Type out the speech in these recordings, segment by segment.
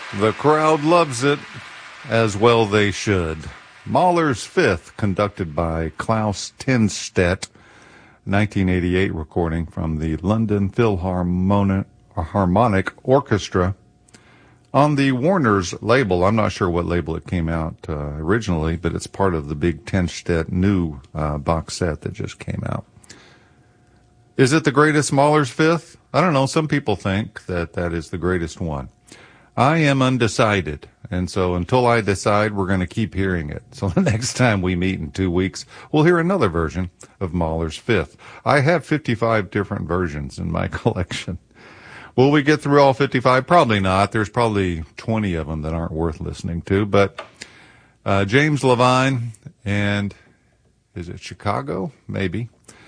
The crowd loves it, as well they should. Mahler's Fifth, conducted by Klaus Tinstedt, 1988 recording from the London Philharmonic Orchestra. On the Warner's label, I'm not sure what label it came out originally, but it's part of the big Tinstedt new box set that just came out. Is it the greatest Mahler's Fifth? I don't know. Some people think that that is the greatest one. I am undecided, and so until I decide, we're going to keep hearing it. So the next time we meet in 2 weeks, we'll hear another version of Mahler's Fifth. I have 55 different versions in my collection. Will we get through all 55? Probably not. There's probably 20 of them that aren't worth listening to. But James Levine and, is it Chicago? Maybe.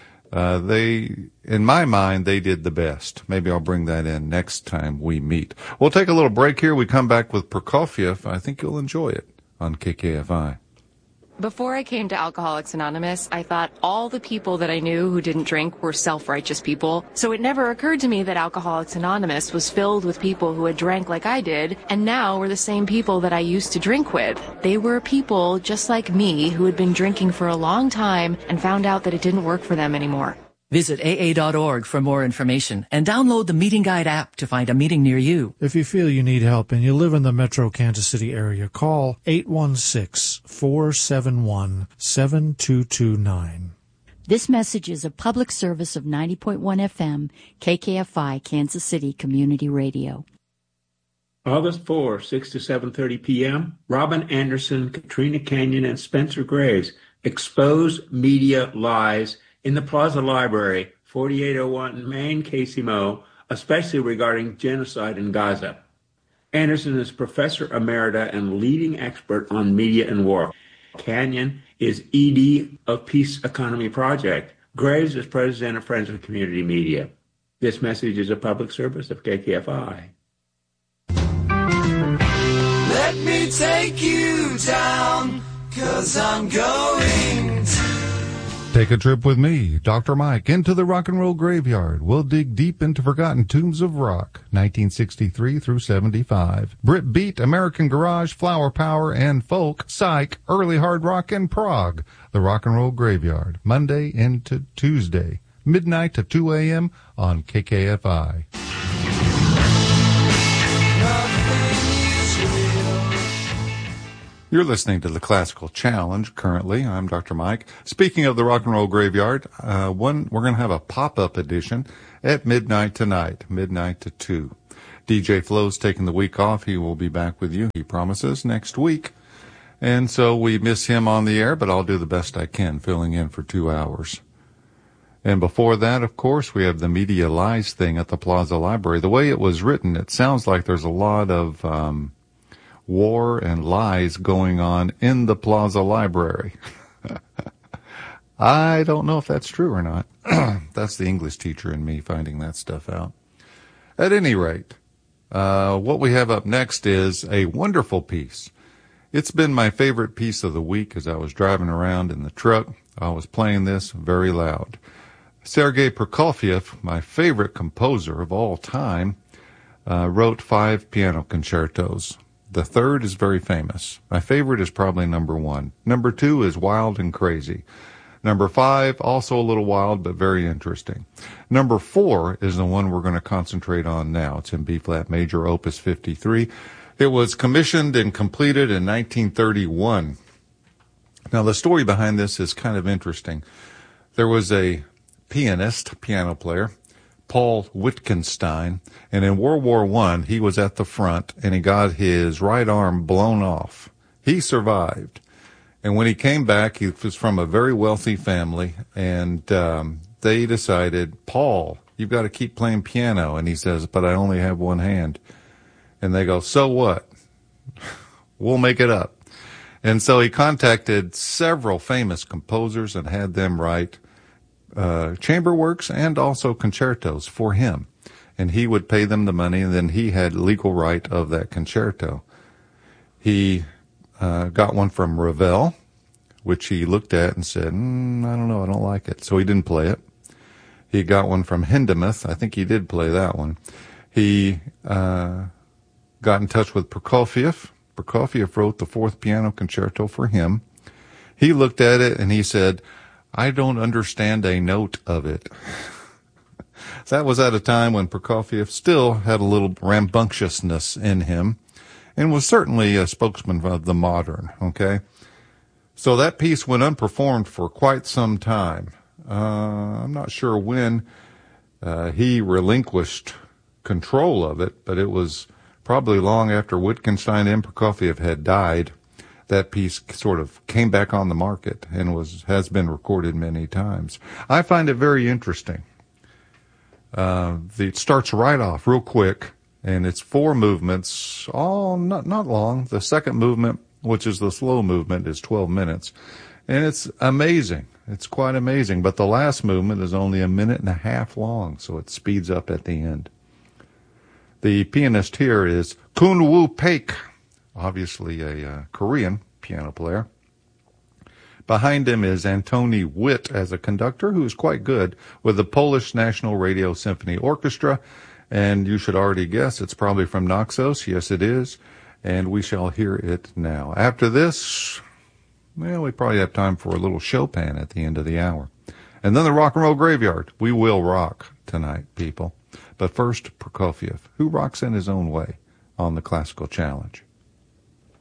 In my mind, they did the best. Maybe I'll bring that in next time we meet. We'll take a little break here. We come back with Prokofiev. I think you'll enjoy it on KKFI. Before I came to Alcoholics Anonymous, I thought all the people that I knew who didn't drink were self-righteous people. So it never occurred to me that Alcoholics Anonymous was filled with people who had drank like I did, and now were the same people that I used to drink with. They were people just like me who had been drinking for a long time and found out that it didn't work for them anymore. Visit AA.org for more information and download the Meeting Guide app to find a meeting near you. If you feel you need help and you live in the metro Kansas City area, call 816-471-7229. This message is a public service of 90.1 FM, KKFI, Kansas City Community Radio. August 4, 6 to 7:30 p.m., Robin Anderson, Katrina Canyon, and Spencer Graves expose media lies in the Plaza Library, 4801 Main, KCMO, especially regarding genocide in Gaza. Anderson is Professor Emerita and leading expert on media and war. Canyon is ED of Peace Economy Project. Graves is President of Friends of Community Media. This message is a public service of KKFI. Let me take you down, 'cause I'm going to. Take a trip with me, Dr. Mike, into the rock and roll graveyard. We'll dig deep into forgotten tombs of rock, 1963 through 75. Brit Beat, American Garage, Flower Power, and Folk, Psych, Early Hard Rock, and Prog. The Rock and Roll Graveyard, Monday into Tuesday, midnight to 2 a.m. on KKFI. You're listening to the Classical Challenge currently. I'm Dr. Mike. Speaking of the Rock and Roll Graveyard, we're going to have a pop-up edition at midnight tonight, midnight to 2. DJ Flo's taking the week off. He will be back with you, he promises, next week. And so we miss him on the air, but I'll do the best I can, filling in for 2 hours. And before that, of course, we have the Media Lies thing at the Plaza Library. The way it was written, it sounds like there's a lot of war and lies going on in the Plaza Library. I don't know if that's true or not. That's the English teacher in me finding that stuff out. At any rate, what we have up next is a wonderful piece. It's been my favorite piece of the week as I was driving around in the truck. I was playing this very loud. Sergei Prokofiev, my favorite composer of all time, wrote 5 piano concertos. The third is very famous. My favorite is probably number 1. Number 2 is Wild and Crazy. Number 5, also a little wild, but very interesting. Number 4 is the one we're going to concentrate on now. It's in B-flat major, opus 53. It was commissioned and completed in 1931. Now, the story behind this is kind of interesting. There was a piano player, Paul Wittgenstein, and in World War I, he was at the front, and he got his right arm blown off. He survived. And when he came back, he was from a very wealthy family, and they decided, Paul, you've got to keep playing piano. And he says, but I only have one hand. And they go, so what? We'll make it up. And so he contacted several famous composers and had them write chamber works and also concertos for him. And he would pay them the money, and then he had legal right of that concerto. He got one from Ravel, which he looked at and said, I don't know, I don't like it. So he didn't play it. He got one from Hindemith. I think he did play that one. He got in touch with Prokofiev. Prokofiev wrote the Fourth Piano Concerto for him. He looked at it and he said, "I don't understand a note of it." That was at a time when Prokofiev still had a little rambunctiousness in him and was certainly a spokesman of the modern, okay? So that piece went unperformed for quite some time. I'm not sure when he relinquished control of it, but it was probably long after Wittgenstein and Prokofiev had died. That piece sort of came back on the market and has been recorded many times. I find it very interesting. It starts right off real quick, and it's 4 movements, all not long. The second movement, which is the slow movement, is 12 minutes, and it's amazing. It's quite amazing, but the last movement is only 1.5 minutes long, so it speeds up at the end. The pianist here is Kun Woo Paik, obviously a Korean piano player. Behind him is Antoni Witt as a conductor, who is quite good, with the Polish National Radio Symphony Orchestra. And you should already guess, it's probably from Naxos. Yes, it is. And we shall hear it now. After this, well, we probably have time for a little Chopin at the end of the hour. And then the Rock and Roll Graveyard. We will rock tonight, people. But first, Prokofiev, who rocks in his own way on the Classical Challenge.